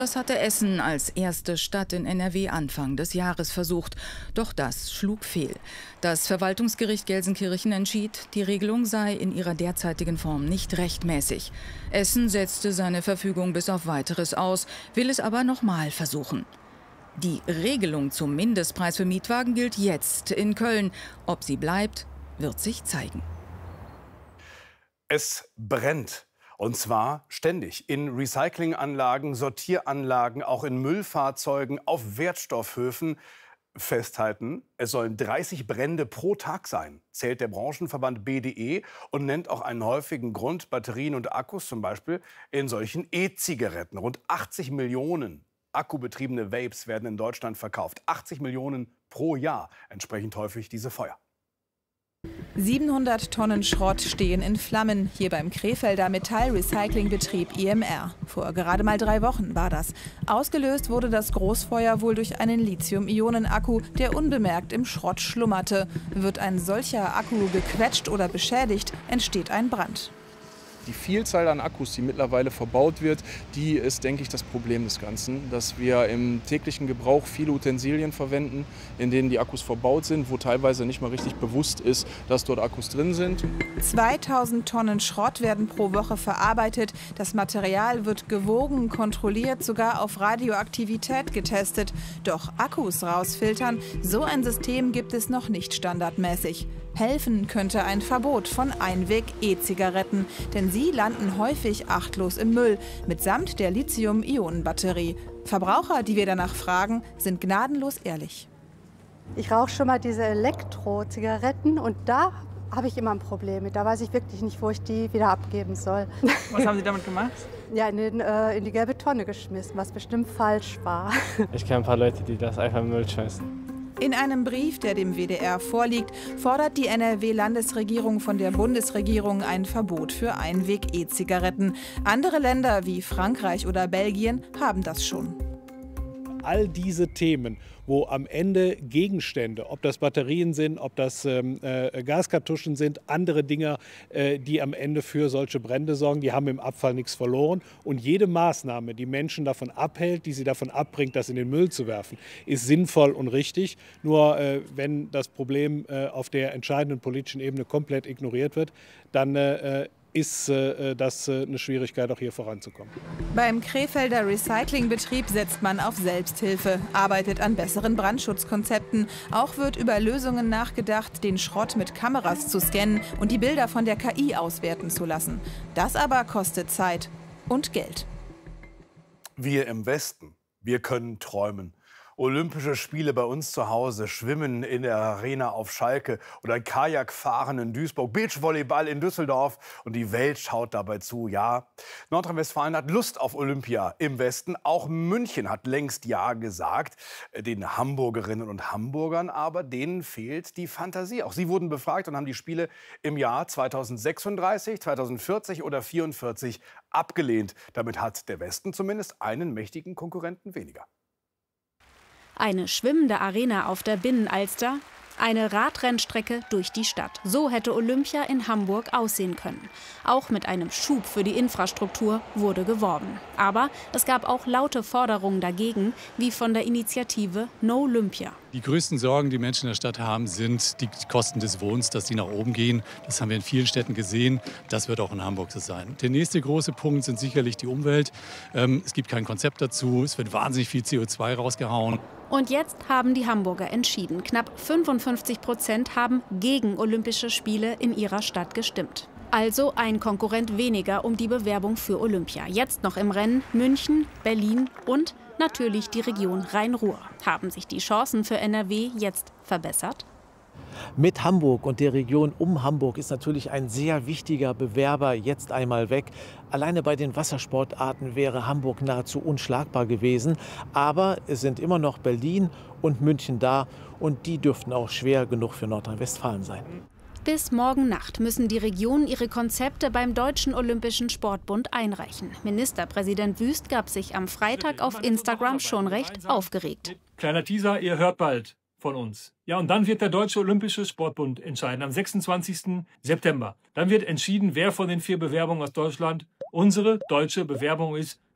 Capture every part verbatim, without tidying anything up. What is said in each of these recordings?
Das hatte Essen als erste Stadt in N R W Anfang des Jahres versucht. Doch das schlug fehl. Das Verwaltungsgericht Gelsenkirchen entschied, die Regelung sei in ihrer derzeitigen Form nicht rechtmäßig. Essen setzte seine Verfügung bis auf Weiteres aus, will es aber nochmal versuchen. Die Regelung zum Mindestpreis für Mietwagen gilt jetzt in Köln. Ob sie bleibt, wird sich zeigen. Es brennt. Und zwar ständig in Recyclinganlagen, Sortieranlagen, auch in Müllfahrzeugen, auf Wertstoffhöfen. Festhalten, es sollen dreißig Brände pro Tag sein, zählt der Branchenverband B D E und nennt auch einen häufigen Grund: Batterien und Akkus, zum Beispiel in solchen E-Zigaretten. Rund achtzig Millionen akkubetriebene Vapes werden in Deutschland verkauft. achtzig Millionen pro Jahr, entsprechend häufig diese Feuer. siebenhundert Tonnen Schrott stehen in Flammen, hier beim Krefelder Metallrecyclingbetrieb I M R. Vor gerade mal drei Wochen war das. Ausgelöst wurde das Großfeuer wohl durch einen Lithium-Ionen-Akku, der unbemerkt im Schrott schlummerte. Wird ein solcher Akku gequetscht oder beschädigt, entsteht ein Brand. Die Vielzahl an Akkus, die mittlerweile verbaut wird, die ist, denke ich, das Problem des Ganzen. Dass wir im täglichen Gebrauch viele Utensilien verwenden, in denen die Akkus verbaut sind, wo teilweise nicht mal richtig bewusst ist, dass dort Akkus drin sind. zweitausend Tonnen Schrott werden pro Woche verarbeitet. Das Material wird gewogen, kontrolliert, sogar auf Radioaktivität getestet. Doch Akkus rausfiltern, so ein System gibt es noch nicht standardmäßig. Helfen könnte ein Verbot von Einweg-E-Zigaretten, denn sie landen häufig achtlos im Müll, mitsamt der Lithium-Ionen-Batterie. Verbraucher, die wir danach fragen, sind gnadenlos ehrlich. Ich rauche schon mal diese Elektro-Zigaretten und da habe ich immer ein Problem mit. Da weiß ich wirklich nicht, wo ich die wieder abgeben soll. Was haben Sie damit gemacht? Ja, in, den, äh, in die gelbe Tonne geschmissen, was bestimmt falsch war. Ich kenne ein paar Leute, die das einfach im Müll schmeißen. In einem Brief, der dem W D R vorliegt, fordert die N R W-Landesregierung von der Bundesregierung ein Verbot für Einweg-E-Zigaretten. Andere Länder wie Frankreich oder Belgien haben das schon. All diese Themen, wo am Ende Gegenstände, ob das Batterien sind, ob das ähm, äh, Gaskartuschen sind, andere Dinge, äh, die am Ende für solche Brände sorgen, die haben im Abfall nichts verloren. Und jede Maßnahme, die Menschen davon abhält, die sie davon abbringt, das in den Müll zu werfen, ist sinnvoll und richtig. Nur äh, wenn das Problem äh, auf der entscheidenden politischen Ebene komplett ignoriert wird, dann äh, ist äh, das äh, eine Schwierigkeit, auch hier voranzukommen. Beim Krefelder Recyclingbetrieb setzt man auf Selbsthilfe, arbeitet an besseren Brandschutzkonzepten. Auch wird über Lösungen nachgedacht, den Schrott mit Kameras zu scannen und die Bilder von der K I auswerten zu lassen. Das aber kostet Zeit und Geld. Wir im Westen, wir können träumen. Olympische Spiele bei uns zu Hause, Schwimmen in der Arena auf Schalke oder Kajakfahren in Duisburg, Beachvolleyball in Düsseldorf und die Welt schaut dabei zu. Ja, Nordrhein-Westfalen hat Lust auf Olympia im Westen. Auch München hat längst Ja gesagt. Den Hamburgerinnen und Hamburgern aber, denen fehlt die Fantasie. Auch sie wurden befragt und haben die Spiele im Jahr zweitausendsechsunddreißig, zweitausendvierzig oder zweitausendvierundvierzig abgelehnt. Damit hat der Westen zumindest einen mächtigen Konkurrenten weniger. Eine schwimmende Arena auf der Binnenalster, eine Radrennstrecke durch die Stadt. So hätte Olympia in Hamburg aussehen können. Auch mit einem Schub für die Infrastruktur wurde geworben. Aber es gab auch laute Forderungen dagegen, wie von der Initiative No Olympia. Die größten Sorgen, die Menschen in der Stadt haben, sind die Kosten des Wohnens, dass die nach oben gehen. Das haben wir in vielen Städten gesehen. Das wird auch in Hamburg so sein. Der nächste große Punkt sind sicherlich die Umwelt. Ähm, es gibt kein Konzept dazu. Es wird wahnsinnig viel C O zwei rausgehauen. Und jetzt haben die Hamburger entschieden. Knapp fünfundfünfzig Prozent haben gegen Olympische Spiele in ihrer Stadt gestimmt. Also ein Konkurrent weniger um die Bewerbung für Olympia. Jetzt noch im Rennen München, Berlin und natürlich die Region Rhein-Ruhr. Haben sich die Chancen für N R W jetzt verbessert? Mit Hamburg und der Region um Hamburg ist natürlich ein sehr wichtiger Bewerber jetzt einmal weg. Alleine bei den Wassersportarten wäre Hamburg nahezu unschlagbar gewesen. Aber es sind immer noch Berlin und München da und die dürften auch schwer genug für Nordrhein-Westfalen sein. Bis morgen Nacht müssen die Regionen ihre Konzepte beim Deutschen Olympischen Sportbund einreichen. Ministerpräsident Wüst gab sich am Freitag auf Instagram schon recht aufgeregt. Kleiner Teaser, ihr hört bald von uns. Ja, und dann wird der Deutsche Olympische Sportbund entscheiden, am sechsundzwanzigsten September. Dann wird entschieden, wer von den vier Bewerbungen aus Deutschland unsere deutsche Bewerbung ist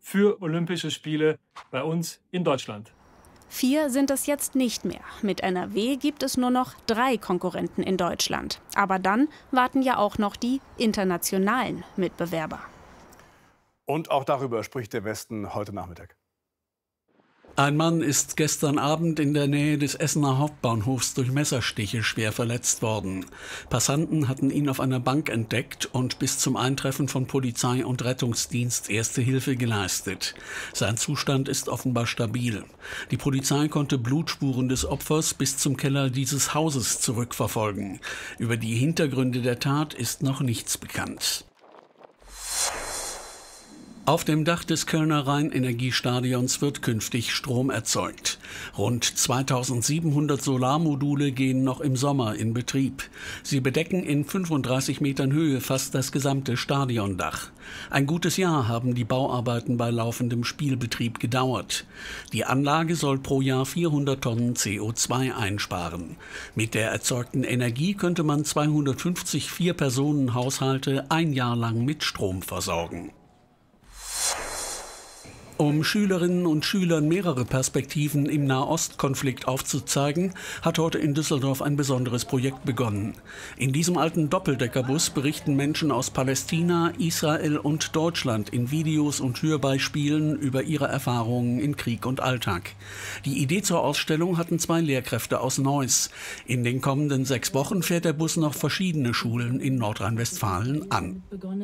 für Olympische Spiele bei uns in Deutschland. Vier sind es jetzt nicht mehr. Mit N R W gibt es nur noch drei Konkurrenten in Deutschland. Aber dann warten ja auch noch die internationalen Mitbewerber. Und auch darüber spricht der Westen heute Nachmittag. Ein Mann ist gestern Abend in der Nähe des Essener Hauptbahnhofs durch Messerstiche schwer verletzt worden. Passanten hatten ihn auf einer Bank entdeckt und bis zum Eintreffen von Polizei und Rettungsdienst erste Hilfe geleistet. Sein Zustand ist offenbar stabil. Die Polizei konnte Blutspuren des Opfers bis zum Keller dieses Hauses zurückverfolgen. Über die Hintergründe der Tat ist noch nichts bekannt. Auf dem Dach des Kölner Rheinenergiestadions wird künftig Strom erzeugt. Rund zweitausendsiebenhundert Solarmodule gehen noch im Sommer in Betrieb. Sie bedecken in fünfunddreißig Metern Höhe fast das gesamte Stadiondach. Ein gutes Jahr haben die Bauarbeiten bei laufendem Spielbetrieb gedauert. Die Anlage soll pro Jahr vierhundert Tonnen C O zwei einsparen. Mit der erzeugten Energie könnte man zweihundertfünfzig Vier-Personen-Haushalte ein Jahr lang mit Strom versorgen. Um Schülerinnen und Schülern mehrere Perspektiven im Nahostkonflikt aufzuzeigen, hat heute in Düsseldorf ein besonderes Projekt begonnen. In diesem alten Doppeldeckerbus berichten Menschen aus Palästina, Israel und Deutschland in Videos und Hörbeispielen über ihre Erfahrungen in Krieg und Alltag. Die Idee zur Ausstellung hatten zwei Lehrkräfte aus Neuss. In den kommenden sechs Wochen fährt der Bus noch verschiedene Schulen in Nordrhein-Westfalen an.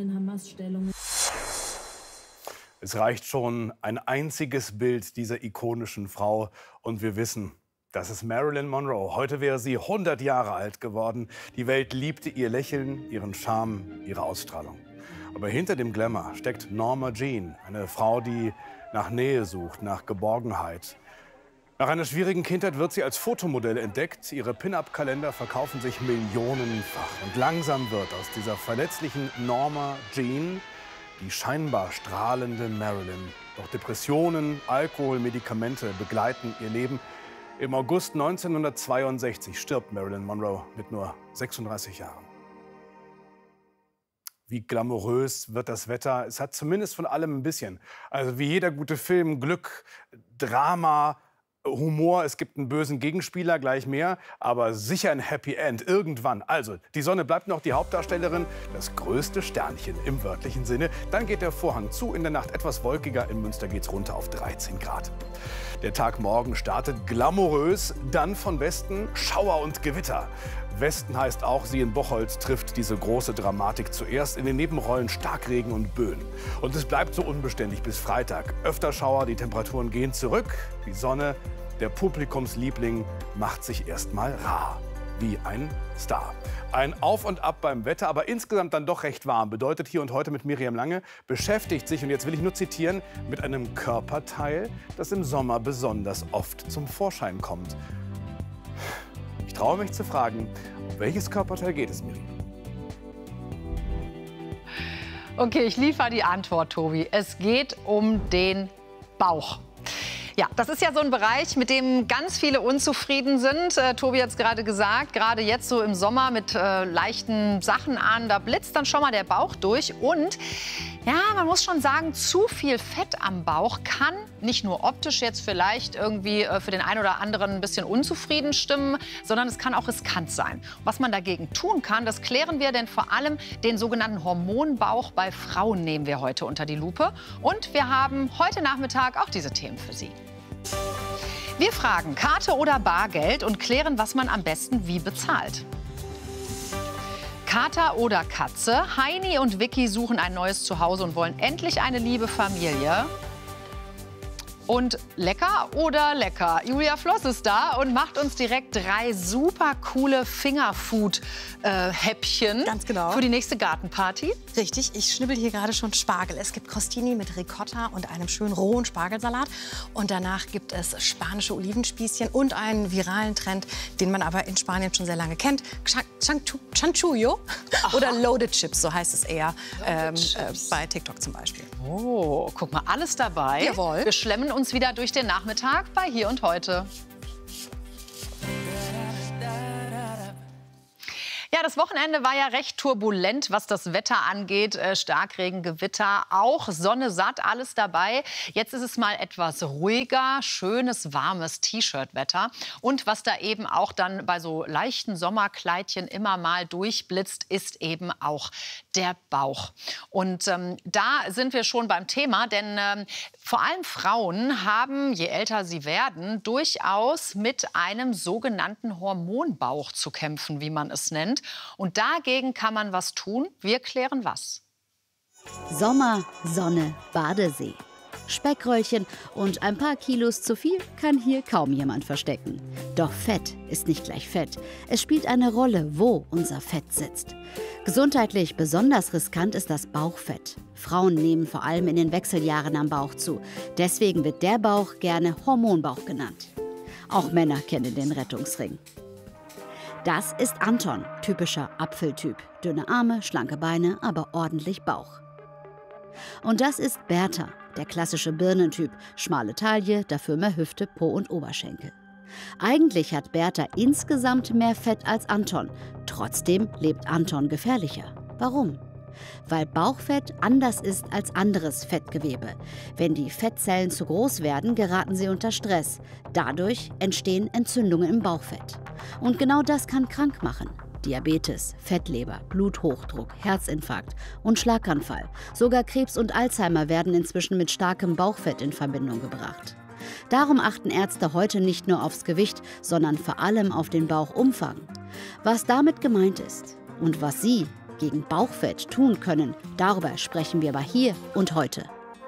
Es reicht schon ein einziges Bild dieser ikonischen Frau und wir wissen, das ist Marilyn Monroe. Heute wäre sie hundert Jahre alt geworden. Die Welt liebte ihr Lächeln, ihren Charme, ihre Ausstrahlung. Aber hinter dem Glamour steckt Norma Jean, eine Frau, die nach Nähe sucht, nach Geborgenheit. Nach einer schwierigen Kindheit wird sie als Fotomodell entdeckt. Ihre Pin-Up-Kalender verkaufen sich millionenfach. Und langsam wird aus dieser verletzlichen Norma Jean die scheinbar strahlende Marilyn. Doch Depressionen, Alkohol, Medikamente begleiten ihr Leben. Im August neunzehnhundertzweiundsechzig stirbt Marilyn Monroe mit nur sechsunddreißig Jahren. Wie glamourös wird das Wetter? Es hat zumindest von allem ein bisschen. Also wie jeder gute Film, Glück, Drama, Humor, es gibt einen bösen Gegenspieler, gleich mehr, aber sicher ein Happy End irgendwann. Also, die Sonne bleibt noch die Hauptdarstellerin, das größte Sternchen im wörtlichen Sinne. Dann geht der Vorhang zu, in der Nacht etwas wolkiger, in Münster geht's runter auf dreizehn Grad. Der Tag morgen startet glamourös, dann von Westen Schauer und Gewitter. Westen heißt auch, sie in Bocholt trifft diese große Dramatik zuerst. In den Nebenrollen Starkregen und Böen. Und es bleibt so unbeständig bis Freitag. Öfter Schauer, die Temperaturen gehen zurück. Die Sonne, der Publikumsliebling, macht sich erst mal rar. Wie ein Star. Ein Auf und Ab beim Wetter, aber insgesamt dann doch recht warm. Bedeutet hier und heute mit Miriam Lange, beschäftigt sich, und jetzt will ich nur zitieren, mit einem Körperteil, das im Sommer besonders oft zum Vorschein kommt. Ich traue mich zu fragen, um welches Körperteil geht es, Miriam? Okay, ich liefere die Antwort, Tobi. Es geht um den Bauch. Ja, das ist ja so ein Bereich, mit dem ganz viele unzufrieden sind. Äh, Tobi hat es gerade gesagt, gerade jetzt so im Sommer mit äh, leichten Sachen an, da blitzt dann schon mal der Bauch durch. Und ja, man muss schon sagen, zu viel Fett am Bauch kann nicht nur optisch jetzt vielleicht irgendwie äh, für den einen oder anderen ein bisschen unzufrieden stimmen, sondern es kann auch riskant sein. Was man dagegen tun kann, das klären wir, denn vor allem den sogenannten Hormonbauch bei Frauen nehmen wir heute unter die Lupe. Und wir haben heute Nachmittag auch diese Themen für Sie. Wir fragen Karte oder Bargeld und klären, was man am besten wie bezahlt. Kater oder Katze? Heini und Vicky suchen ein neues Zuhause und wollen endlich eine liebe Familie. Und lecker oder lecker? Julia Floss ist da und macht uns direkt drei super coole Fingerfood-Häppchen. Ganz genau. Für die nächste Gartenparty. Richtig, ich schnibbel hier gerade schon Spargel. Es gibt Crostini mit Ricotta und einem schönen rohen Spargelsalat. Und danach gibt es spanische Olivenspießchen und einen viralen Trend, den man aber in Spanien schon sehr lange kennt. Chanchullo oder Loaded Chips, so heißt es eher ähm, äh, bei TikTok zum Beispiel. Oh, guck mal, alles dabei. Jawohl. Wir schlemmen uns wieder durch den Nachmittag bei Hier und Heute. Ja, das Wochenende war ja recht turbulent, was das Wetter angeht. Äh, Starkregen, Gewitter, auch Sonne satt, alles dabei. Jetzt ist es mal etwas ruhiger, schönes, warmes T-Shirt-Wetter. Und was da eben auch dann bei so leichten Sommerkleidchen immer mal durchblitzt, ist eben auch der Bauch. Und ähm, da sind wir schon beim Thema, denn ähm, vor allem Frauen haben, je älter sie werden, durchaus mit einem sogenannten Hormonbauch zu kämpfen, wie man es nennt. Und dagegen kann man was tun. Wir klären was. Sommer, Sonne, Badesee. Speckröllchen und ein paar Kilos zu viel kann hier kaum jemand verstecken. Doch Fett ist nicht gleich Fett. Es spielt eine Rolle, wo unser Fett sitzt. Gesundheitlich besonders riskant ist das Bauchfett. Frauen nehmen vor allem in den Wechseljahren am Bauch zu. Deswegen wird der Bauch gerne Hormonbauch genannt. Auch Männer kennen den Rettungsring. Das ist Anton, typischer Apfeltyp. Dünne Arme, schlanke Beine, aber ordentlich Bauch. Und das ist Bertha, der klassische Birnentyp. Schmale Taille, dafür mehr Hüfte, Po und Oberschenkel. Eigentlich hat Bertha insgesamt mehr Fett als Anton. Trotzdem lebt Anton gefährlicher. Warum? Weil Bauchfett anders ist als anderes Fettgewebe. Wenn die Fettzellen zu groß werden, geraten sie unter Stress. Dadurch entstehen Entzündungen im Bauchfett. Und genau das kann krank machen. Diabetes, Fettleber, Bluthochdruck, Herzinfarkt und Schlaganfall. Sogar Krebs und Alzheimer werden inzwischen mit starkem Bauchfett in Verbindung gebracht. Darum achten Ärzte heute nicht nur aufs Gewicht, sondern vor allem auf den Bauchumfang. Was damit gemeint ist und was Sie gegen Bauchfett tun können, darüber sprechen wir aber hier und heute.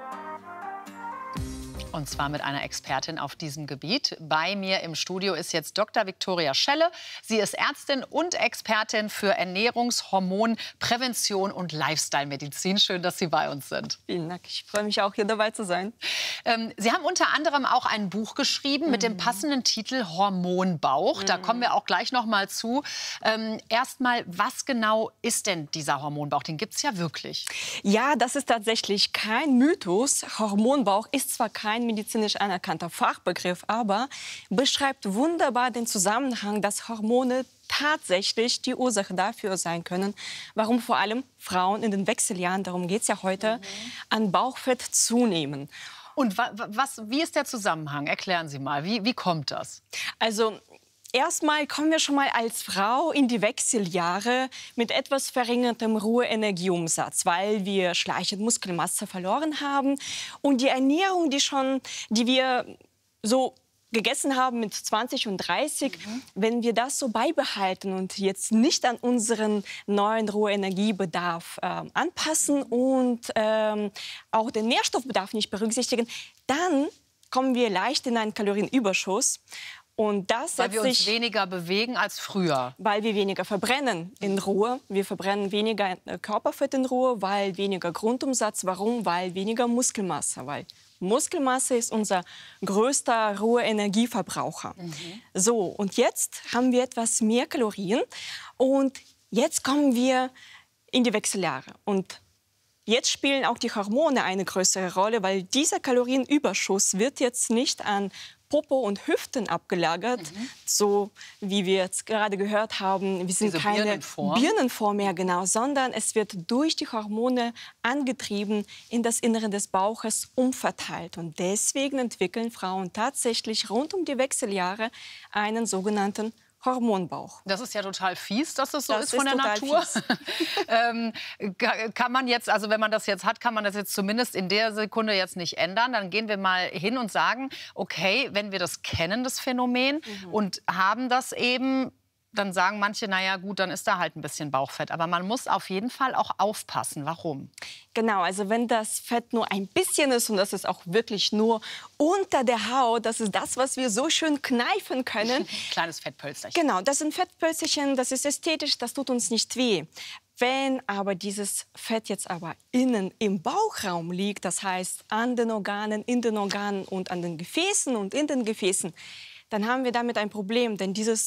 Und zwar mit einer Expertin auf diesem Gebiet. Bei mir im Studio ist jetzt Doktor Viktoria Schelle. Sie ist Ärztin und Expertin für Ernährungs-, Hormon-, Prävention und Lifestyle-Medizin. Schön, dass Sie bei uns sind. Vielen Dank. Ich freue mich auch, hier dabei zu sein. Ähm, Sie haben unter anderem auch ein Buch geschrieben mhm. mit dem passenden Titel Hormonbauch. Mhm. Da kommen wir auch gleich noch mal zu. Ähm, Erstmal, was genau ist denn dieser Hormonbauch? Den gibt es ja wirklich. Ja, das ist tatsächlich kein Mythos. Hormonbauch ist zwar kein medizinisch anerkannter Fachbegriff, aber beschreibt wunderbar den Zusammenhang, dass Hormone tatsächlich die Ursache dafür sein können, warum vor allem Frauen in den Wechseljahren, darum geht es ja heute, mhm. an Bauchfett zunehmen. Und wa was, wie ist der Zusammenhang? Erklären Sie mal, wie, wie kommt das? Also erstmal kommen wir schon mal als Frau in die Wechseljahre mit etwas verringertem Ruheenergieumsatz, weil wir schleichend Muskelmasse verloren haben. Und die Ernährung, die, schon, die wir so gegessen haben mit zwanzig und dreißig, mhm. wenn wir das so beibehalten und jetzt nicht an unseren neuen Ruheenergiebedarf äh, anpassen und ähm, auch den Nährstoffbedarf nicht berücksichtigen, dann kommen wir leicht in einen Kalorienüberschuss. Und das weil wir uns sich, weniger bewegen als früher. Weil wir weniger verbrennen in Ruhe. Wir verbrennen weniger Körperfett in Ruhe, weil weniger Grundumsatz. Warum? Weil weniger Muskelmasse. Weil Muskelmasse ist unser größter Ruheenergieverbraucher. Mhm. So, und jetzt haben wir etwas mehr Kalorien. Und jetzt kommen wir in die Wechseljahre. Und jetzt spielen auch die Hormone eine größere Rolle, weil dieser Kalorienüberschuss wird jetzt nicht an Popo und Hüften abgelagert, mhm. so wie wir jetzt gerade gehört haben. Wir sind Diese keine Birnenform. Birnenform mehr, genau, sondern es wird durch die Hormone angetrieben, in das Innere des Bauches umverteilt. Und deswegen entwickeln Frauen tatsächlich rund um die Wechseljahre einen sogenannten Hormonbauch. Das ist ja total fies, dass das so das ist von ist der Natur. ähm, kann man jetzt, also wenn man das jetzt hat, kann man das jetzt zumindest in der Sekunde jetzt nicht ändern. Dann gehen wir mal hin und sagen, okay, wenn wir das kennen, das Phänomen, mhm. und haben das eben, dann sagen manche, naja gut, dann ist da halt ein bisschen Bauchfett. Aber man muss auf jeden Fall auch aufpassen. Warum? Genau, also wenn das Fett nur ein bisschen ist und das ist auch wirklich nur unter der Haut, das ist das, was wir so schön kneifen können. Kleines Fettpölzerchen. Genau, das sind Fettpölzerchen, das ist ästhetisch, das tut uns nicht weh. Wenn aber dieses Fett jetzt aber innen im Bauchraum liegt, das heißt an den Organen, in den Organen und an den Gefäßen und in den Gefäßen, dann haben wir damit ein Problem, denn dieses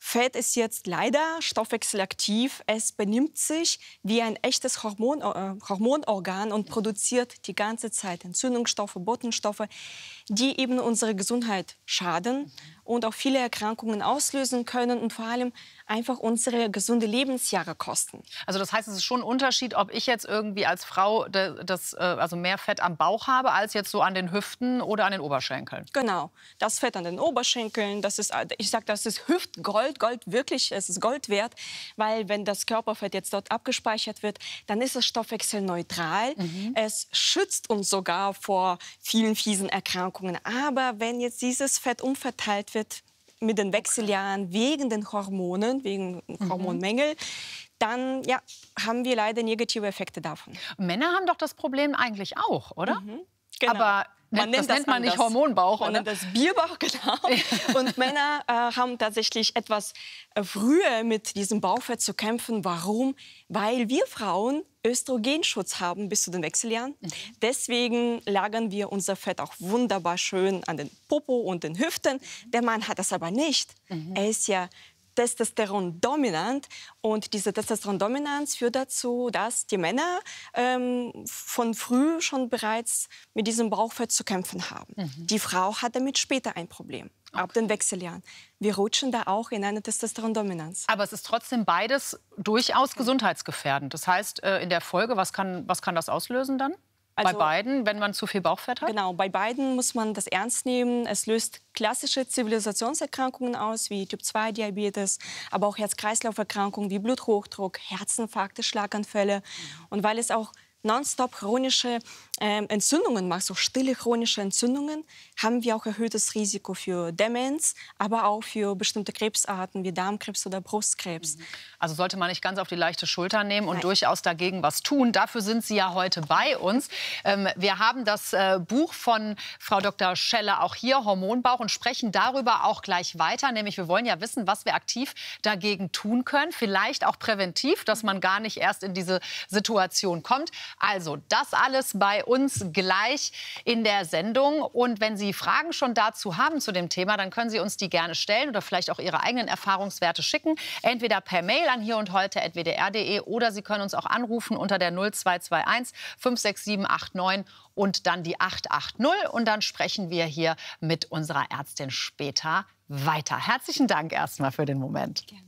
Fett ist jetzt leider stoffwechselaktiv. Es benimmt sich wie ein echtes Hormon, äh, Hormonorgan und produziert die ganze Zeit Entzündungsstoffe, Botenstoffe, die eben unsere Gesundheit schaden und auch viele Erkrankungen auslösen können und vor allem einfach unsere gesunde Lebensjahre kosten. Also das heißt, es ist schon ein Unterschied, ob ich jetzt irgendwie als Frau das, also mehr Fett am Bauch habe, als jetzt so an den Hüften oder an den Oberschenkeln. Genau, das Fett an den Oberschenkeln, das ist, ich sage, das ist Hüftgold, Gold wirklich, es ist Gold wert, weil wenn das Körperfett jetzt dort abgespeichert wird, dann ist es stoffwechselneutral. Mhm. Es schützt uns sogar vor vielen fiesen Erkrankungen. Aber wenn jetzt dieses Fett umverteilt wird mit den Wechseljahren wegen den Hormonen, wegen mhm. Hormonmängel, dann ja, haben wir leider negative Effekte davon. Männer haben doch das Problem eigentlich auch, oder? Mhm. Genau. Aber man das nennt nennt das man nicht anders. Hormonbauch, man oder? nennt das Bierbauch, genau. Und Männer äh, haben tatsächlich etwas äh, früher mit diesem Bauchfett zu kämpfen. Warum? Weil wir Frauen Östrogenschutz haben bis zu den Wechseljahren. Mhm. Deswegen lagern wir unser Fett auch wunderbar schön an den Popo und den Hüften. Der Mann hat das aber nicht. Mhm. Er ist ja Testosteron dominant und diese Testosteron-Dominanz führt dazu, dass die Männer ähm, von früh schon bereits mit diesem Bauchfett zu kämpfen haben. Mhm. Die Frau hat damit später ein Problem, okay. ab den Wechseljahren. Wir rutschen da auch in eine Testosteron-Dominanz. Aber es ist trotzdem beides durchaus gesundheitsgefährdend. Das heißt, in der Folge, was kann, was kann das auslösen dann? Also, bei beiden, wenn man zu viel Bauchfett hat? Genau, bei beiden muss man das ernst nehmen. Es löst klassische Zivilisationserkrankungen aus, wie Typ zwei Diabetes, aber auch Herz-Kreislauf-Erkrankungen wie Bluthochdruck, Herzinfarkte, Schlaganfälle. Und weil es auch nonstop chronische äh, Entzündungen macht, so stille chronische Entzündungen, haben wir auch erhöhtes Risiko für Demenz, aber auch für bestimmte Krebsarten wie Darmkrebs oder Brustkrebs. Also sollte man nicht ganz auf die leichte Schulter nehmen und Nein. durchaus dagegen was tun. Dafür sind Sie ja heute bei uns. Ähm, wir haben das äh, Buch von Frau Doktor Schelle auch hier, Hormonbauch, und sprechen darüber auch gleich weiter. Nämlich, wir wollen ja wissen, was wir aktiv dagegen tun können. Vielleicht auch präventiv, dass man gar nicht erst in diese Situation kommt. Also das alles bei uns gleich in der Sendung. Und wenn Sie Fragen schon dazu haben zu dem Thema, dann können Sie uns die gerne stellen oder vielleicht auch Ihre eigenen Erfahrungswerte schicken. Entweder per Mail an hier und heute at w d r punkt d e oder Sie können uns auch anrufen unter der null zwei zwei eins fünf sechs sieben acht neun und dann die acht acht null. Und dann sprechen wir hier mit unserer Ärztin später weiter. Herzlichen Dank erstmal für den Moment. Gerne.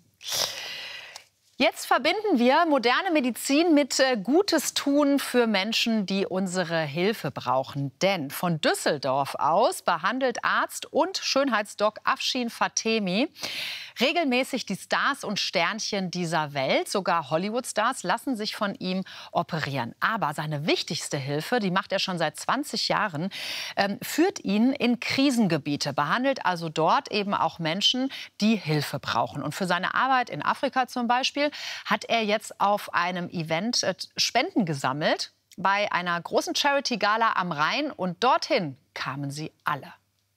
Jetzt verbinden wir moderne Medizin mit äh, Gutes tun für Menschen, die unsere Hilfe brauchen. Denn von Düsseldorf aus behandelt Arzt und Schönheitsdoc Afshin Fatemi regelmäßig die Stars und Sternchen dieser Welt. Sogar Hollywood-Stars lassen sich von ihm operieren. Aber seine wichtigste Hilfe, die macht er schon seit zwanzig Jahren, ähm, führt ihn in Krisengebiete, behandelt also dort eben auch Menschen, die Hilfe brauchen. Und für seine Arbeit in Afrika zum Beispiel hat er jetzt auf einem Event äh, Spenden gesammelt bei einer großen Charity-Gala am Rhein. Und dorthin kamen sie alle.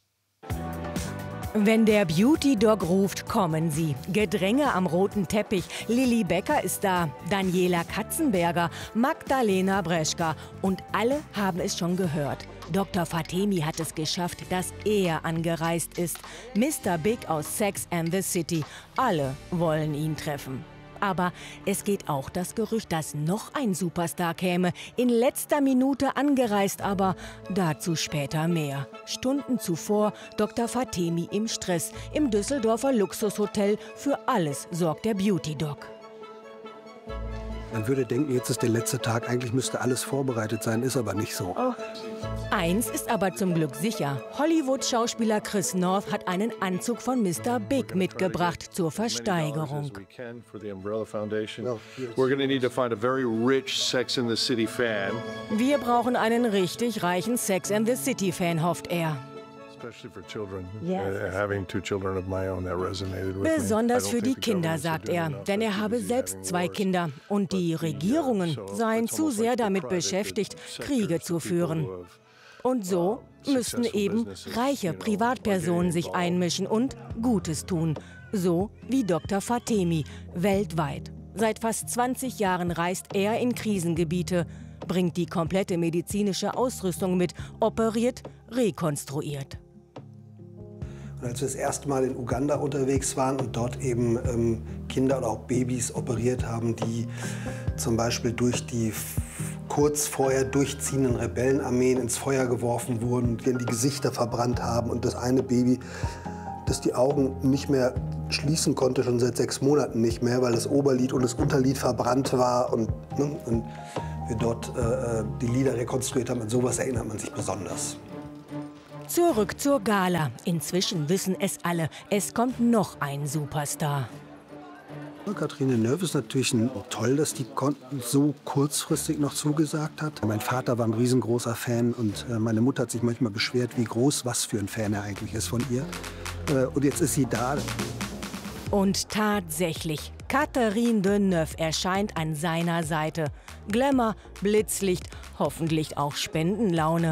Wenn der Beauty-Dog ruft, kommen sie. Gedränge am roten Teppich. Lilly Becker ist da, Daniela Katzenberger, Magdalena Breschka. Und alle haben es schon gehört. Doktor Fatemi hat es geschafft, dass er angereist ist. Mister Big aus Sex and the City. Alle wollen ihn treffen. Aber es geht auch das Gerücht, dass noch ein Superstar käme. In letzter Minute angereist, aber dazu später mehr. Stunden zuvor Doktor Fatemi im Stress. Im Düsseldorfer Luxushotel. Für alles sorgt der Beauty-Doc. Man würde denken, jetzt ist der letzte Tag, eigentlich müsste alles vorbereitet sein, ist aber nicht so. Oh. Eins ist aber zum Glück sicher. Hollywood-Schauspieler Chris North hat einen Anzug von Mister Big mitgebracht zur Versteigerung. Wir brauchen einen richtig reichen Sex and the City-Fan, hofft er. Besonders für die Kinder, sagt er, denn er habe selbst zwei Kinder. Und die Regierungen seien zu sehr damit beschäftigt, Kriege zu führen. Und so müssten eben reiche Privatpersonen sich einmischen und Gutes tun. So wie Doktor Fatemi, weltweit. Seit fast zwanzig Jahren reist er in Krisengebiete, bringt die komplette medizinische Ausrüstung mit, operiert, rekonstruiert. Und als wir das erste Mal in Uganda unterwegs waren und dort eben ähm, Kinder oder auch Babys operiert haben, die zum Beispiel durch die kurz vorher durchziehenden Rebellenarmeen ins Feuer geworfen wurden, die die Gesichter verbrannt haben und das eine Baby, das die Augen nicht mehr schließen konnte, schon seit sechs Monaten nicht mehr, weil das Oberlid und das Unterlid verbrannt war und, ne, und wir dort äh, die Lider rekonstruiert haben. An sowas erinnert man sich besonders. Zurück zur Gala. Inzwischen wissen es alle, es kommt noch ein Superstar. Catherine Deneuve ist natürlich ein, toll, dass die so kurzfristig noch zugesagt hat. Mein Vater war ein riesengroßer Fan und äh, meine Mutter hat sich manchmal beschwert, wie groß was für ein Fan er eigentlich ist von ihr. Äh, und jetzt ist sie da. Und tatsächlich, Catherine Deneuve erscheint an seiner Seite. Glamour, Blitzlicht, hoffentlich auch Spendenlaune.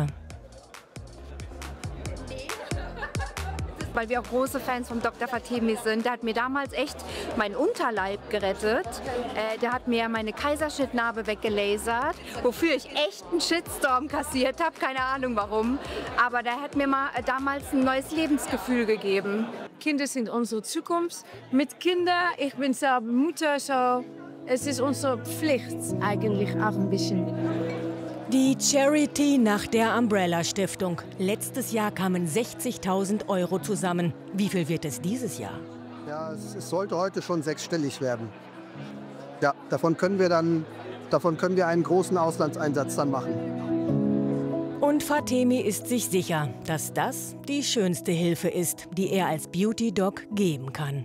Weil wir auch große Fans von Doktor Fatemi sind. Der hat mir damals echt meinen Unterleib gerettet. Äh, der hat mir meine Kaiserschnittnarbe weggelasert, wofür ich echt einen Shitstorm kassiert habe. Keine Ahnung warum. Aber der hat mir mal äh, damals ein neues Lebensgefühl gegeben. Kinder sind unsere Zukunft. Mit Kindern, ich bin selber Mutter, so es ist unsere Pflicht eigentlich auch ein bisschen. Die Charity nach der Umbrella Stiftung. Letztes Jahr kamen sechzigtausend Euro zusammen. Wie viel wird es dieses Jahr? Ja, es, es sollte heute schon sechsstellig werden. Ja, davon können wir dann, davon können wir einen großen Auslandseinsatz dann machen. Und Fatemi ist sich sicher, dass das die schönste Hilfe ist, die er als Beauty Doc geben kann.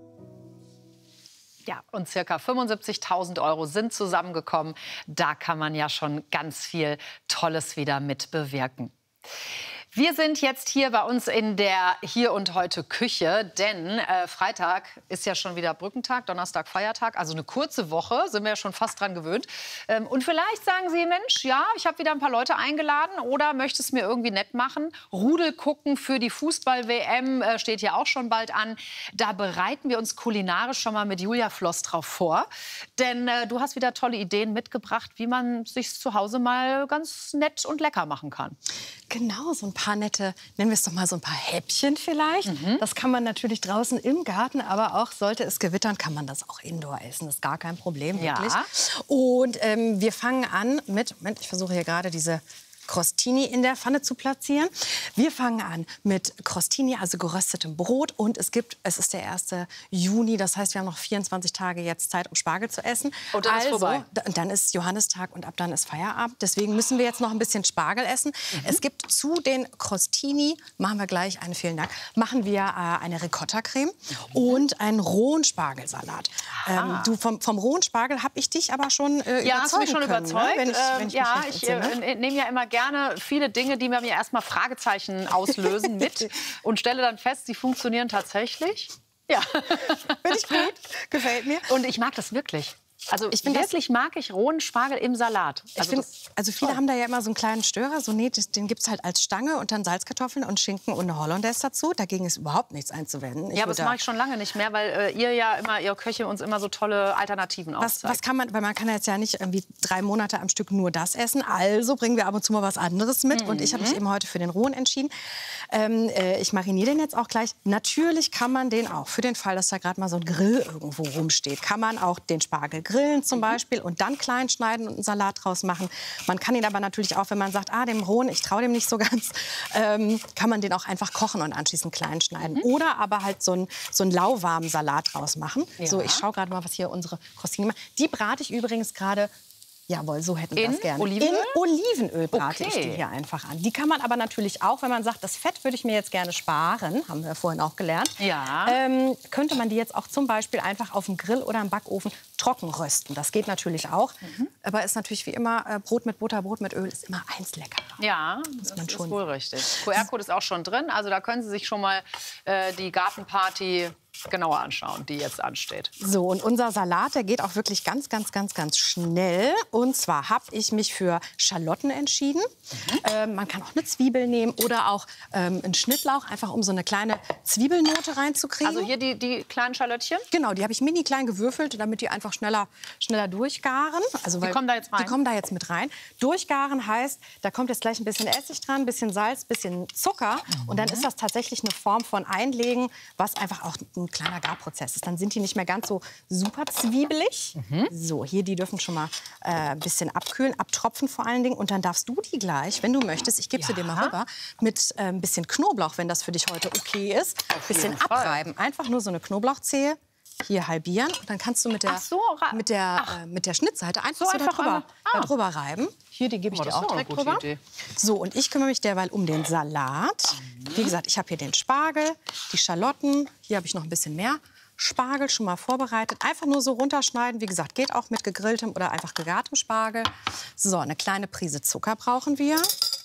Ja, und circa fünfundsiebzigtausend Euro sind zusammengekommen. Da kann man ja schon ganz viel Tolles wieder mit bewirken. Wir sind jetzt hier bei uns in der Hier und Heute Küche, denn äh, Freitag ist ja schon wieder Brückentag, Donnerstag Feiertag, also eine kurze Woche, sind wir ja schon fast dran gewöhnt. Ähm, und vielleicht sagen Sie, Mensch, ja, ich habe wieder ein paar Leute eingeladen oder möchte es mir irgendwie nett machen. Rudel gucken für die Fußball-W M äh, steht ja auch schon bald an. Da bereiten wir uns kulinarisch schon mal mit Julia Floss drauf vor. Denn äh, du hast wieder tolle Ideen mitgebracht, wie man sich zu Hause mal ganz nett und lecker machen kann. Genau, so ein paar nette, nennen wir es doch mal so ein paar Häppchen vielleicht. Mhm. Das kann man natürlich draußen im Garten, aber auch sollte es gewittern, kann man das auch indoor essen. Das ist gar kein Problem, wirklich. Ja. Und ähm, wir fangen an mit, Moment, ich versuche hier gerade diese Crostini in der Pfanne zu platzieren. Wir fangen an mit Crostini, also geröstetem Brot. Und es gibt, es ist der erste Juni, das heißt, wir haben noch vierundzwanzig Tage jetzt Zeit, um Spargel zu essen. Und dann also, ist vorbei. Dann ist Johannistag und ab dann ist Feierabend. Deswegen müssen wir jetzt noch ein bisschen Spargel essen. Mhm. Es gibt zu den Crostini, machen wir gleich eine, vielen Dank, machen wir äh, eine Ricotta-Creme mhm. und einen rohen Spargelsalat. Ähm, du, vom, vom rohen Spargel habe ich dich aber schon äh, ja, überzeugen hast du mich schon können, überzeugt. Ne? Wenn ich, wenn ich ja, ich äh, nehme ja immer gerne viele Dinge, die mir erstmal Fragezeichen auslösen, mit und stelle dann fest, sie funktionieren tatsächlich. Ja. Finde ich gut. Gefällt mir. Und ich mag das wirklich. Also ich find wirklich das, mag ich rohen Spargel im Salat. Ich Also, find, das, also viele toll. haben da ja immer so einen kleinen Störer. So, nee, den gibt es halt als Stange und dann Salzkartoffeln und Schinken und eine Hollandaise dazu. Dagegen ist überhaupt nichts einzuwenden. Ich ja, aber das mache ich schon lange nicht mehr, weil äh, ihr ja immer, ihr Köche uns immer so tolle Alternativen was, aufzeigt. was kann man, weil man kann jetzt ja nicht irgendwie drei Monate am Stück nur das essen. Also bringen wir ab und zu mal was anderes mit. Mhm. Und ich habe mich eben heute für den rohen entschieden. Ähm, äh, ich mariniere den jetzt auch gleich. Natürlich kann man den auch, für den Fall, dass da gerade mal so ein Grill irgendwo rumsteht, kann man auch den Spargel grillen zum mhm. Beispiel und dann klein schneiden und einen Salat draus machen. Man kann ihn aber natürlich auch, wenn man sagt, ah, dem rohen, ich traue dem nicht so ganz, ähm, kann man den auch einfach kochen und anschließend klein schneiden. Mhm. Oder aber halt so einen so einen lauwarmen Salat draus machen. Ja. So, ich schaue gerade mal, was hier unsere Crostini macht. Die brate ich übrigens gerade. Jawohl, so hätten wir das gerne. Olivenöl? In Olivenöl brate okay. ich die hier einfach an. Die kann man aber natürlich auch, wenn man sagt, das Fett würde ich mir jetzt gerne sparen, haben wir vorhin auch gelernt, ja. ähm, könnte man die jetzt auch zum Beispiel einfach auf dem Grill oder im Backofen trocken rösten. Das geht natürlich auch. Mhm. Aber ist natürlich wie immer, äh, Brot mit Butter, Brot mit Öl ist immer eins leckerer. Ja, das, das ist wohl richtig. Q R-Code ist auch schon drin. Also da können Sie sich schon mal äh, die Gartenparty genauer anschauen, die jetzt ansteht. So, und unser Salat, der geht auch wirklich ganz, ganz, ganz, ganz schnell. Und zwar habe ich mich für Schalotten entschieden. Mhm. Ähm, man kann auch eine Zwiebel nehmen oder auch ähm, einen Schnittlauch, einfach um so eine kleine Zwiebelnote reinzukriegen. Also hier die, die kleinen Schalottchen? Genau, die habe ich mini klein gewürfelt, damit die einfach schneller, schneller durchgaren. Also, die weil, kommen da jetzt rein? Die kommen da jetzt mit rein. Durchgaren heißt, da kommt jetzt gleich ein bisschen Essig dran, ein bisschen Salz, ein bisschen Zucker. Mhm. Und dann ist das tatsächlich eine Form von Einlegen, was einfach auch ein kleiner Garprozess ist. Dann sind die nicht mehr ganz so super zwiebelig. Mhm. So, hier, die dürfen schon mal äh, ein bisschen abkühlen, abtropfen vor allen Dingen. Und dann darfst du die gleich, wenn du möchtest, ich gebe ja. sie dir mal rüber, mit äh, ein bisschen Knoblauch, wenn das für dich heute okay ist, ein bisschen abreiben. Einfach nur so eine Knoblauchzehe hier halbieren. Und dann kannst du mit der, so, mit der, äh, mit der Schnittseite einfach so, so einfach darüber, ah. darüber reiben. Hier, die gebe ich oh, dir auch direkt drüber. Idee. So, und ich kümmere mich derweil um den Salat. Mhm. Wie gesagt, ich habe hier den Spargel, die Schalotten. Hier habe ich noch ein bisschen mehr Spargel schon mal vorbereitet. Einfach nur so runterschneiden. Wie gesagt, geht auch mit gegrilltem oder einfach gegartem Spargel. So, eine kleine Prise Zucker brauchen wir.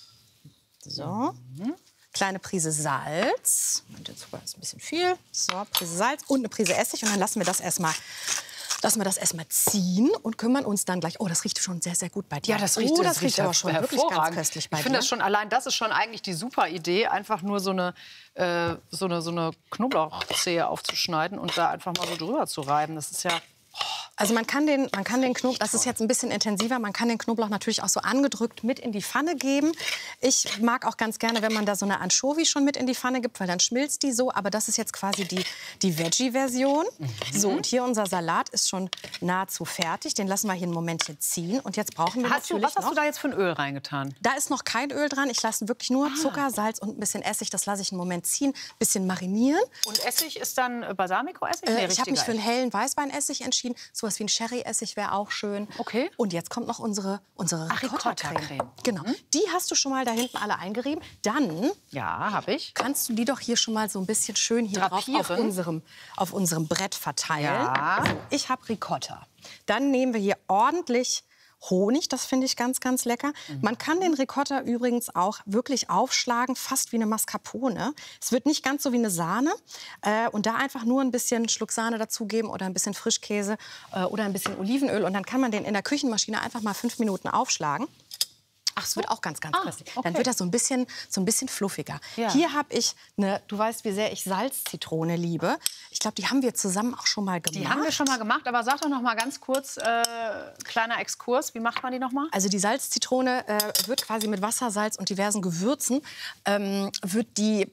So. Mhm. Kleine Prise Salz. Der Zucker ist ein bisschen viel. So, Prise Salz und eine Prise Essig. Und dann lassen wir das erstmal Lassen wir das erstmal ziehen und kümmern uns dann gleich. Oh, das riecht schon sehr, sehr gut bei dir. Ja, das riecht, oh, das das riecht riecht aber schon wirklich ganz köstlich bei dir. Ich finde das schon, allein das ist schon eigentlich die super Idee, einfach nur so eine, äh, so eine, so eine Knoblauchzehe aufzuschneiden und da einfach mal so drüber zu reiben. Das ist ja... Also man kann den, man kann den Knoblauch, das ist jetzt ein bisschen intensiver, man kann den Knoblauch natürlich auch so angedrückt mit in die Pfanne geben. Ich mag auch ganz gerne, wenn man da so eine Anchovy schon mit in die Pfanne gibt, weil dann schmilzt die so. Aber das ist jetzt quasi die, die Veggie-Version. Mhm. So, und hier unser Salat ist schon nahezu fertig. Den lassen wir hier ein Momentchen ziehen. Und jetzt brauchen wir hast natürlich du, Was hast noch, du da jetzt für ein Öl reingetan? Da ist noch kein Öl dran. Ich lasse wirklich nur ah. Zucker, Salz und ein bisschen Essig. Das lasse ich einen Moment ziehen, ein bisschen marinieren. Und Essig ist dann Balsamico-Essig? Äh, ich habe mich für einen hellen Weißweinessig entschieden. So was wie ein Sherry-Essig wäre auch schön. Okay. Und jetzt kommt noch unsere, unsere Ricotta-Creme. Ricotta Genau. Mhm. Die hast du schon mal da hinten alle eingerieben. Dann ja, habe ich. Kannst du die doch hier schon mal so ein bisschen schön hier drauf auf unserem, auf unserem Brett verteilen. Ja. Also ich habe Ricotta. Dann nehmen wir hier ordentlich Honig, das finde ich ganz, ganz lecker. Mhm. Man kann den Ricotta übrigens auch wirklich aufschlagen, fast wie eine Mascarpone. Es wird nicht ganz so wie eine Sahne. Äh, und da einfach nur ein bisschen Schluck Sahne dazugeben oder ein bisschen Frischkäse äh, oder ein bisschen Olivenöl. Und dann kann man den in der Küchenmaschine einfach mal fünf Minuten aufschlagen. Ach, es wird auch ganz, ganz ah, köstlich. Okay. Dann wird das so ein bisschen, so ein bisschen fluffiger. Ja. Hier habe ich eine, du weißt, wie sehr ich Salzzitrone liebe. Ich glaube, die haben wir zusammen auch schon mal gemacht. Die haben wir schon mal gemacht, aber sag doch noch mal ganz kurz, äh, kleiner Exkurs, wie macht man die noch mal? Also die Salzzitrone äh, wird quasi mit Wasser, Salz und diversen Gewürzen, ähm, wird die... Äh,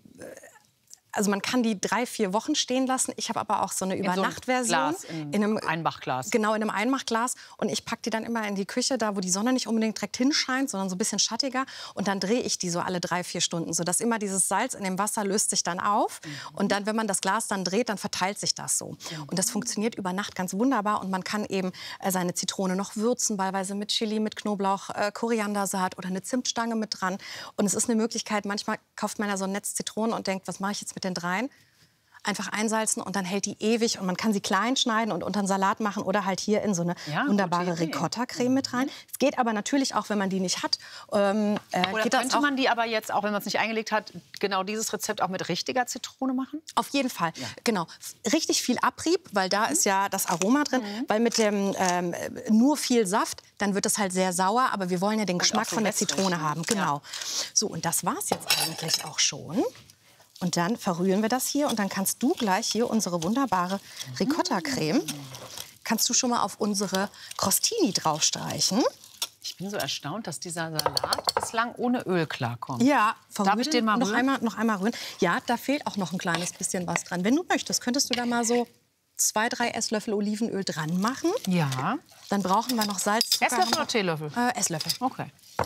Also man kann die drei, vier Wochen stehen lassen. Ich habe aber auch so eine Übernachtversion. So ein in, in einem Einmachglas. Genau, in einem Einmachglas. Und ich packe die dann immer in die Küche, da wo die Sonne nicht unbedingt direkt hinscheint, sondern so ein bisschen schattiger. Und dann drehe ich die so alle drei, vier Stunden, sodass immer dieses Salz in dem Wasser löst sich dann auf. Mhm. Und dann, wenn man das Glas dann dreht, dann verteilt sich das so. Mhm. Und das funktioniert über Nacht ganz wunderbar. Und man kann eben äh, seine Zitrone noch würzen, wahlweise mit Chili, mit Knoblauch, äh, Koriandersaat oder eine Zimtstange mit dran. Und es ist eine Möglichkeit, manchmal kauft man ja so ein Netz Zitronen und denkt, was mache ich jetzt mit den dreien? Einfach einsalzen und dann hält die ewig. Und man kann sie klein schneiden und unter einen Salat machen oder halt hier in so eine ja, wunderbare Ricotta-Creme mit rein. Es geht aber natürlich auch, wenn man die nicht hat. Ähm, äh, oder geht könnte das auch man die aber jetzt, auch wenn man es nicht eingelegt hat, genau dieses Rezept auch mit richtiger Zitrone machen? Auf jeden Fall, ja. Genau. Richtig viel Abrieb, weil da mhm. ist ja das Aroma drin. Mhm. Weil mit dem ähm, nur viel Saft, dann wird es halt sehr sauer. Aber wir wollen ja den und Geschmack so von der Zitrone ne? haben. Genau. Ja. So, und das war es jetzt eigentlich auch schon. Und dann verrühren wir das hier und dann kannst du gleich hier unsere wunderbare Ricotta-Creme, kannst du schon mal auf unsere Crostini draufstreichen. Ich bin so erstaunt, dass dieser Salat bislang ohne Öl klarkommt. Ja, verrühren. Darf ich den mal noch rühren? einmal, noch einmal rühren? Ja, da fehlt auch noch ein kleines bisschen was dran. Wenn du möchtest, könntest du da mal so zwei, drei Esslöffel Olivenöl dran machen. Ja. Dann brauchen wir noch Salz, Zucker. Esslöffel oder Teelöffel? Äh, Esslöffel. Okay.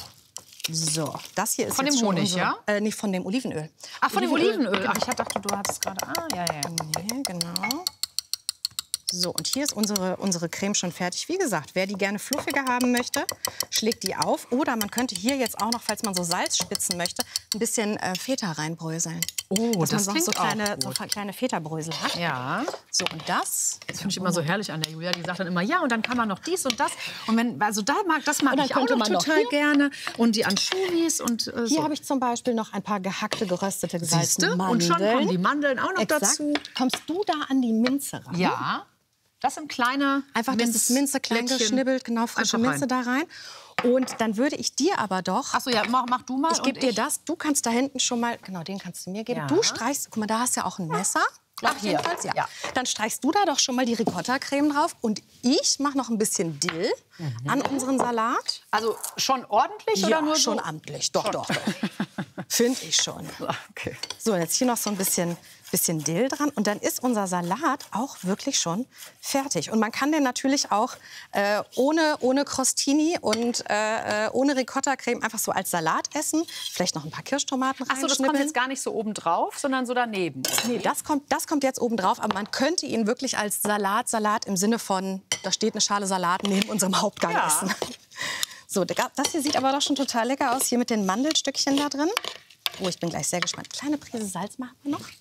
So, das hier ist von jetzt dem schon Honig, unsere, ja? Äh, nicht von dem Olivenöl. Ach, von Olivenöl. dem Olivenöl. Ach, ich dachte, du hattest gerade. Ah, ja, ja. Nee, genau. So, und hier ist unsere, unsere Creme schon fertig. Wie gesagt, wer die gerne fluffiger haben möchte, schlägt die auf. Oder man könnte hier jetzt auch noch, falls man so Salz spitzen möchte, ein bisschen äh, Feta reinbröseln. Oh, dass das man klingt so kleine, auch so gut. kleine Federbrösel hat. Ja. So, und das... Das finde ich immer so herrlich an der Julia. Die sagt dann immer, ja, und dann kann man noch dies und das. Und wenn, also da mag, das mag Und dann ich auch könnte noch man noch total hier- gerne. Und die Anchovies und äh, Hier so. habe ich zum Beispiel noch ein paar gehackte, geröstete, gesalzene Siehste? Mandeln. Und schon kommen die Mandeln auch noch Exakt. dazu. Kommst du da an die Minze ran? Ja. Das sind kleine Einfach, das ist Minze klein Blättchen. geschnibbelt, genau, frische Einfach Minze da rein. Und dann würde ich dir aber doch... Ach so, ja, mach, mach du mal. Ich gebe und dir ich- das. Du kannst da hinten schon mal... Genau, den kannst du mir geben. Ja. Du streichst... Guck mal, da hast du ja auch ein Messer. glaub Ach, ich hier. jedenfalls, Ja. Ja. Dann streichst du da doch schon mal die Ricotta-Creme drauf. Und ich mache noch ein bisschen Dill an unseren Salat. Also schon ordentlich Ja, oder nur schon so? amtlich. Doch, Schon. doch, doch. Finde ich schon. Okay. So, jetzt hier noch so ein bisschen, bisschen Dill dran. Und dann ist unser Salat auch wirklich schon fertig. Und man kann den natürlich auch äh, ohne, ohne Crostini und äh, ohne Ricotta-Creme einfach so als Salat essen. Vielleicht noch ein paar Kirschtomaten Ach so, das kommt reinschnibbeln. jetzt gar nicht so oben drauf, sondern so daneben. Nee, das kommt, das kommt jetzt oben drauf. Aber man könnte ihn wirklich als Salat, Salat im Sinne von, da steht eine Schale Salat neben unserem Hauptgang Ja. essen. So, das hier sieht aber doch schon total lecker aus. Hier mit den Mandelstückchen da drin. Oh, ich bin gleich sehr gespannt. Kleine Prise Salz machen wir noch.